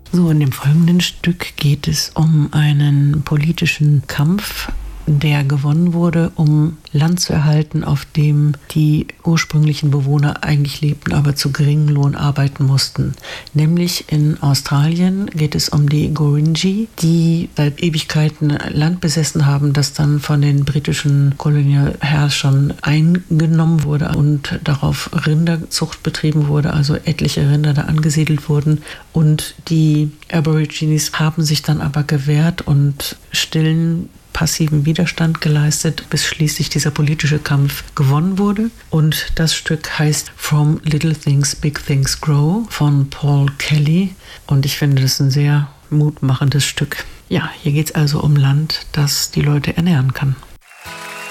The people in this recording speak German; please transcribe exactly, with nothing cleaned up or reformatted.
So, in dem folgenden Stück geht es um einen politischen Kampf, der gewonnen wurde, um Land zu erhalten, auf dem die ursprünglichen Bewohner eigentlich lebten, aber zu geringem Lohn arbeiten mussten. Nämlich in Australien geht es um die Gurindji, die seit Ewigkeiten Land besessen haben, das dann von den britischen Kolonialherrschern eingenommen wurde und darauf Rinderzucht betrieben wurde, also etliche Rinder da angesiedelt wurden. Und die Aborigines haben sich dann aber gewehrt und stillen passiven Widerstand geleistet, bis schließlich dieser politische Kampf gewonnen wurde. Und das Stück heißt From Little Things Big Things Grow von Paul Kelly. Und ich finde das ein sehr mutmachendes Stück. Ja, hier geht es also um Land, das die Leute ernähren kann.